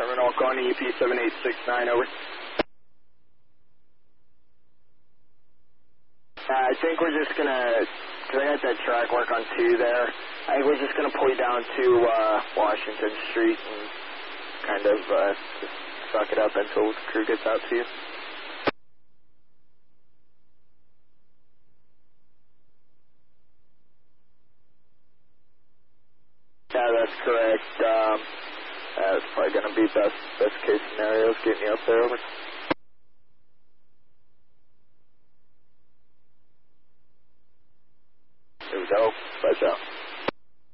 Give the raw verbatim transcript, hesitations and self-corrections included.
terminal, going to E P seven eight six nine, over. Uh, I think we're just going to, because I got that track work on two there, I think we're just going to pull you down to uh, Washington Street and kind of uh, just suck it up until the crew gets out to you. Yeah, that's correct. Um, that's probably going to be best best case scenario, getting you up there, over.